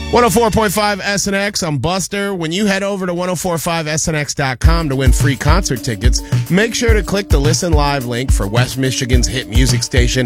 104.5 SNX, I'm Buster. When you head over to 1045snx.com to win free concert tickets, make sure to click the Listen Live link for West Michigan's hit music station,